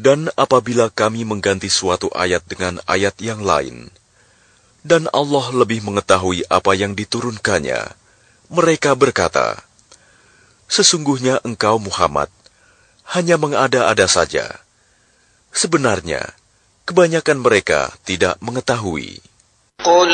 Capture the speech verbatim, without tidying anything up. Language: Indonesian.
Dan apabila kami mengganti suatu ayat dengan ayat yang lain, dan Allah lebih mengetahui apa yang diturunkannya, mereka berkata, sesungguhnya engkau Muhammad hanya mengada-ada saja. Sebenarnya, kebanyakan mereka tidak mengetahui.